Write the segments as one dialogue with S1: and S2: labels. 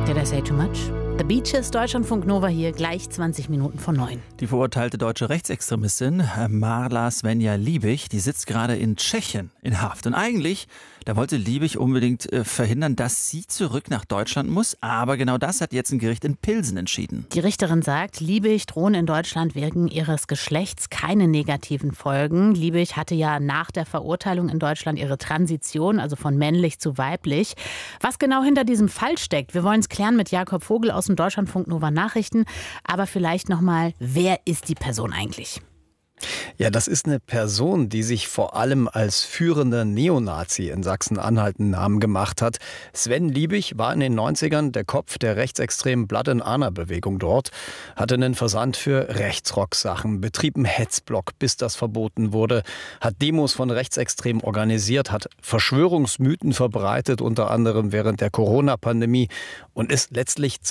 S1: Did I say too much? The Beaches, Deutschlandfunk Nova hier, gleich 20 Minuten vor 9.
S2: Die verurteilte deutsche Rechtsextremistin Marla Svenja Liebig, die sitzt gerade in Tschechien in Haft. Und eigentlich, da wollte Liebig unbedingt verhindern, dass sie zurück nach Deutschland muss. Aber genau das hat jetzt ein Gericht in Pilsen entschieden.
S1: Die Richterin sagt, Liebig drohen in Deutschland wegen ihres Geschlechts keine negativen Folgen. Liebig hatte ja nach der Verurteilung in Deutschland ihre Transition, also von männlich zu weiblich. Was genau hinter diesem Fall steckt, wir wollen es klären mit Jakob Vogel aus dem Deutschlandfunk Nova Nachrichten. Aber vielleicht nochmal, wer ist die Person eigentlich?
S3: Ja, das ist eine Person, die sich vor allem als führender Neonazi in Sachsen-Anhalt einen Namen gemacht hat. Sven Liebig war in den 90ern der Kopf der rechtsextremen Blood and Honor-Bewegung dort, hatte einen Versand für Rechtsrock-Sachen, betrieb einen Hetzblock, bis das verboten wurde, hat Demos von Rechtsextremen organisiert, hat Verschwörungsmythen verbreitet, unter anderem während der Corona-Pandemie und ist letztlich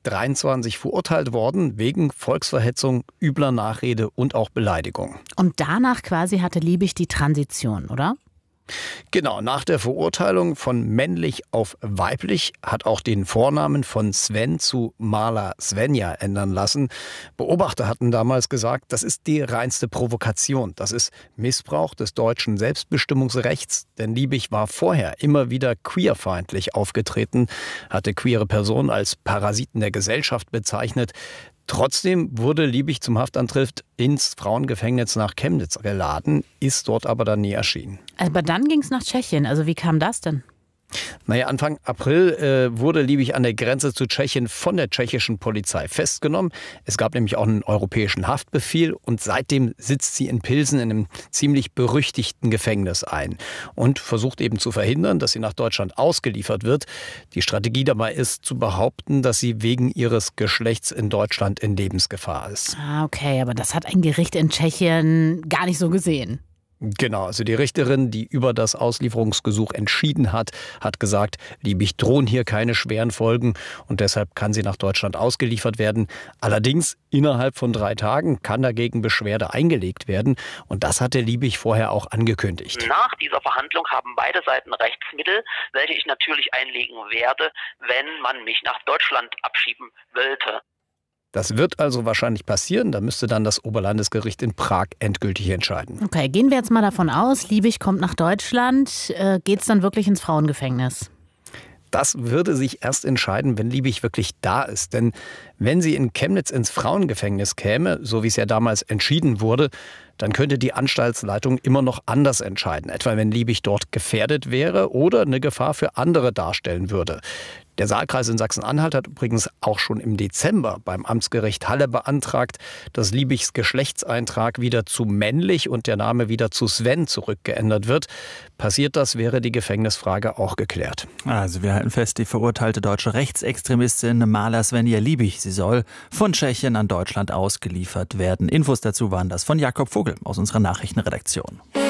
S3: 2023 verurteilt worden wegen Volksverhetzung, übler Nachrede und auch Beleidigung.
S1: Und danach quasi hatte Liebig die Transition, oder?
S3: Genau, nach der Verurteilung von männlich auf weiblich hat auch den Vornamen von Sven zu Marla Svenja ändern lassen. Beobachter hatten damals gesagt, das ist die reinste Provokation. Das ist Missbrauch des deutschen Selbstbestimmungsrechts. Denn Liebig war vorher immer wieder queerfeindlich aufgetreten, hatte queere Personen als Parasiten der Gesellschaft bezeichnet. Trotzdem wurde Liebig zum Haftantritt ins Frauengefängnis nach Chemnitz geladen, ist dort aber dann nie erschienen.
S1: Aber dann ging es nach Tschechien. Also wie kam das denn?
S3: Naja, Anfang April wurde Liebig an der Grenze zu Tschechien von der tschechischen Polizei festgenommen. Es gab nämlich auch einen europäischen Haftbefehl und seitdem sitzt sie in Pilsen in einem ziemlich berüchtigten Gefängnis ein und versucht eben zu verhindern, dass sie nach Deutschland ausgeliefert wird. Die Strategie dabei ist zu behaupten, dass sie wegen ihres Geschlechts in Deutschland in Lebensgefahr ist.
S1: Ah, okay, aber das hat ein Gericht in Tschechien gar nicht so gesehen.
S3: Genau, also die Richterin, die über das Auslieferungsgesuch entschieden hat, hat gesagt, Liebig drohen hier keine schweren Folgen und deshalb kann sie nach Deutschland ausgeliefert werden. Allerdings innerhalb von 3 Tagen kann dagegen Beschwerde eingelegt werden und das hatte Liebig vorher auch angekündigt.
S4: Nach dieser Verhandlung haben beide Seiten Rechtsmittel, welche ich natürlich einlegen werde, wenn man mich nach Deutschland abschieben wollte.
S3: Das wird also wahrscheinlich passieren. Da müsste dann das Oberlandesgericht in Prag endgültig entscheiden.
S1: Okay, gehen wir jetzt mal davon aus, Liebig kommt nach Deutschland. Geht's dann wirklich ins Frauengefängnis?
S3: Das würde sich erst entscheiden, wenn Liebig wirklich da ist. Denn wenn sie in Chemnitz ins Frauengefängnis käme, so wie es ja damals entschieden wurde, dann könnte die Anstaltsleitung immer noch anders entscheiden. Etwa wenn Liebig dort gefährdet wäre oder eine Gefahr für andere darstellen würde. Der Saalkreis in Sachsen-Anhalt hat übrigens auch schon im Dezember beim Amtsgericht Halle beantragt, dass Liebigs Geschlechtseintrag wieder zu männlich und der Name wieder zu Sven zurückgeändert wird. Passiert das, wäre die Gefängnisfrage auch geklärt.
S2: Also wir halten fest, die verurteilte deutsche Rechtsextremistin Marla Svenja Liebig, sie soll von Tschechien an Deutschland ausgeliefert werden. Infos dazu waren das von Jakob Vogel aus unserer Nachrichtenredaktion.